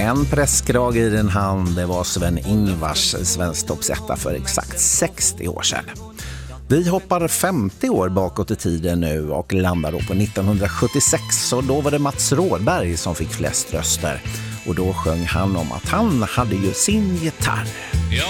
en presskrage i din hand, det var Sven-Ingvars Svensktoppsetta för exakt 60 år sedan. Vi hoppar 50 år bakåt i tiden nu och landar då på 1976, och då var det Mats Rådberg som fick flest röster. Och då sjöng han om att han hade ju sin gitarr.